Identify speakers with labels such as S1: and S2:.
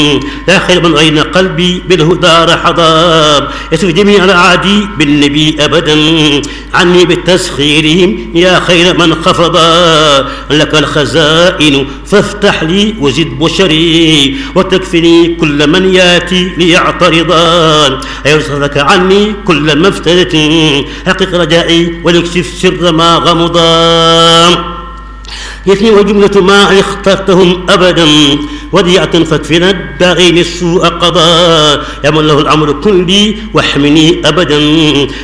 S1: يا خير من غين قلبي بالهدى رحضا يسر جميع الأعادي بالنبي أبدا عني بتسخيرهم يا خير من خفضا لك الخزائن فافتح لي وزد بشري وتكفني كل من ياتي ليعترضا أيرزقك عني كل مفتدة حقق رجائي وليكشف سر ما غمضا يثني وجملة ما اخترتهم أبدا وديعة فاكفنا الداغين السوء قضاء يا من له الأمر كلي واحمني أبدا